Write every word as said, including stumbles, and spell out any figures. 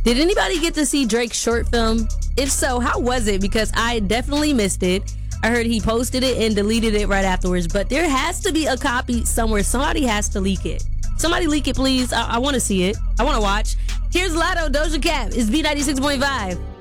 Did anybody get to see Drake's short film? If so, how was it? Because I definitely missed it. I heard he posted it and deleted it right afterwards, but there has to be a copy somewhere. Somebody has to leak it. Somebody leak it, please. I, I want to see it. I want to watch. Here's Lotto, Doja Cat. It's B ninety-six point five.